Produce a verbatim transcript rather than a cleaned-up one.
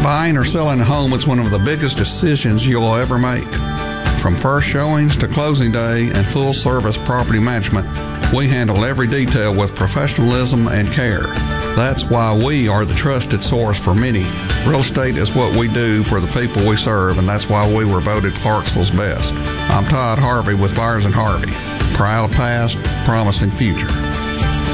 Buying or selling a home is one of the biggest decisions you'll ever make. From first showings to closing day and full-service property management, we handle every detail with professionalism and care. That's why we are the trusted source for many. Real estate is what we do for the people we serve, and that's why we were voted Clarksville's best. I'm Todd Harvey with Byers and Harvey. Proud past, promising future.